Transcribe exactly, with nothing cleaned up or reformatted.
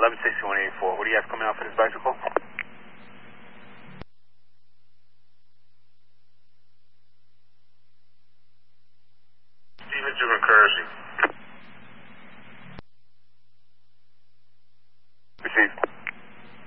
eleven sixty-one eighty-four. What do you have coming out for this bicycle? Steven Junior Kersey.